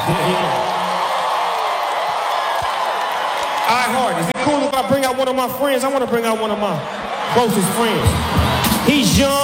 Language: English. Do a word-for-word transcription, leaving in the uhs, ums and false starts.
I heart. Is it cool if I bring out one of my friends? I want to bring out one of my closest friends. He's young.